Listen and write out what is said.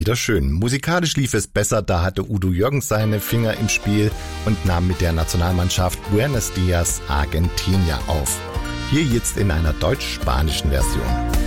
Wieder schön. Musikalisch lief es besser, da hatte Udo Jürgens seine Finger im Spiel und nahm mit der Nationalmannschaft Buenos Dias Argentina auf. Hier jetzt in einer deutsch-spanischen Version.